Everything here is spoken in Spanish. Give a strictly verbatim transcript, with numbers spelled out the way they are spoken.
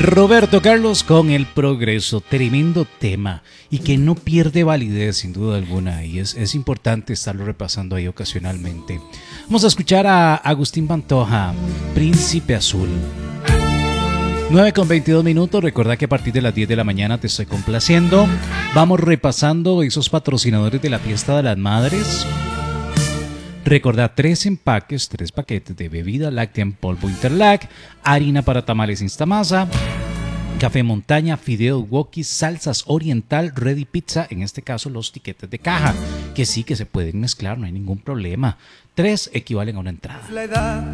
Roberto Carlos con El Progreso, tremendo tema y que no pierde validez sin duda alguna, y es, es importante estarlo repasando ahí ocasionalmente. Vamos a escuchar a Agustín Pantoja, Príncipe Azul. nueve con veintidós minutos, recuerda que a partir de las diez de la mañana te estoy complaciendo. Vamos repasando esos patrocinadores de la Fiesta de las Madres. Recordá tres empaques, tres paquetes de bebida láctea en polvo Interlac, harina para tamales Instamasa, café montaña, fideos wokis, salsas oriental, ready pizza, en este caso los tiquetes de caja, que sí que se pueden mezclar, no hay ningún problema. Tres equivalen a una entrada.